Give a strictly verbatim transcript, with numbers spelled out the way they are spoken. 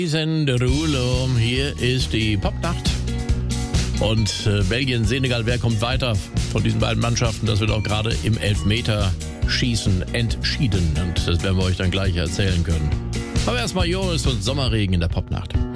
Derulo, hier ist die Popnacht. Und äh, Belgien, Senegal, wer kommt weiter von diesen beiden Mannschaften? Das wird auch gerade im Elfmeterschießen entschieden. Und das werden wir euch dann gleich erzählen können. Aber erstmal Joris und Sommerregen in der Popnacht.